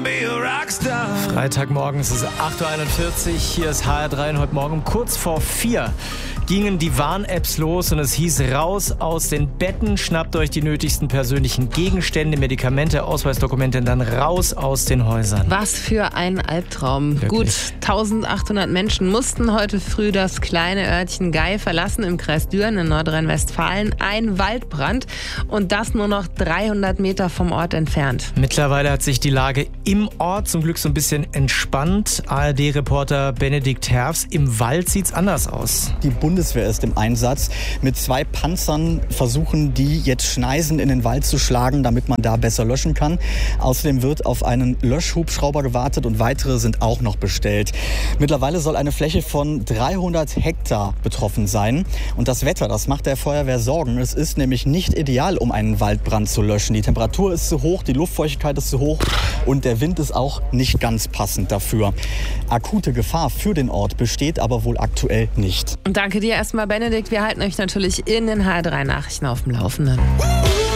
Freitagmorgen, es ist 8.41 Uhr, hier ist HR3 und heute Morgen kurz vor 4 gingen die Warn-Apps los und es hieß raus aus den Betten, schnappt euch die nötigsten persönlichen Gegenstände, Medikamente, Ausweisdokumente und dann raus aus den Häusern. Was für ein Albtraum. Wirklich? Gut 1800 Menschen mussten heute früh das kleine Örtchen Gei verlassen im Kreis Düren in Nordrhein-Westfalen. Ein Waldbrand und das nur noch 300 Meter vom Ort entfernt. Mittlerweile hat sich die Lage im Ort zum Glück so ein bisschen entspannt. ARD-Reporter Benedikt Herfs, im Wald sieht's anders aus. Die Bundeswehr ist im Einsatz. Mit 2 Panzern versuchen die jetzt Schneisen in den Wald zu schlagen, damit man da besser löschen kann. Außerdem wird auf einen Löschhubschrauber gewartet und weitere sind auch noch bestellt. Mittlerweile soll eine Fläche von 300 Hektar betroffen sein. Und das Wetter, das macht der Feuerwehr Sorgen. Es ist nämlich nicht ideal, um einen Waldbrand zu löschen. Die Temperatur ist zu hoch, die Luftfeuchtigkeit ist zu hoch und der Wind ist auch nicht ganz passend dafür. Akute Gefahr für den Ort besteht aber wohl aktuell nicht. Danke dir erstmal, Benedikt. Wir halten euch natürlich in den HR3 Nachrichten auf dem Laufenden.